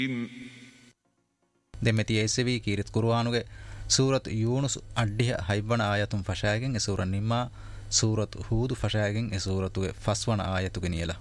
දෙමෙති ඒසෙවි කීරිත් කුර්ආනුගේ සූරත් යූනුස් අඩ්ඩිය හයිබ්බන ආයතුන් ෆෂායගෙන් ඒ සූර නිම්මා සූරත් හූද් ෆෂායගෙන් ඒ සූරතුගේ ෆස්වන ආයතුගේ නියලා